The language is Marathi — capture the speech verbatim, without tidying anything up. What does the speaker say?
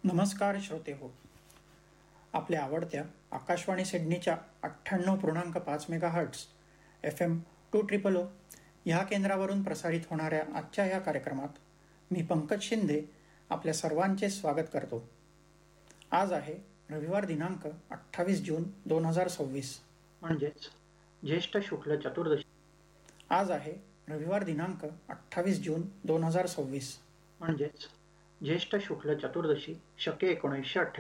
नमस्कार श्रोते हो. आपल्या आवडत्या आकाशवाणी सिडनीच्या अठ्ठ्याण्णव पूर्णांक पाच mega hertz F M to triple ओ ह्या केंद्रावरून प्रसारित होणाऱ्या आजच्या या कार्यक्रमात मी पंकज शिंदे आपल्या सर्वांचे स्वागत करतो. आज आहे रविवार दिनांक अठ्ठावीस जून दोन हजार सव्वीस म्हणजेच ज्येष्ठ शुक्ल चतुर्दशी. आज आहे रविवार दिनांक अठ्ठावीस जून दोन हजार सव्वीस म्हणजेच ज्येष्ठ शुक्ल चतुर्दशी शके एकोणीसशे अठ्ठेचाळीस.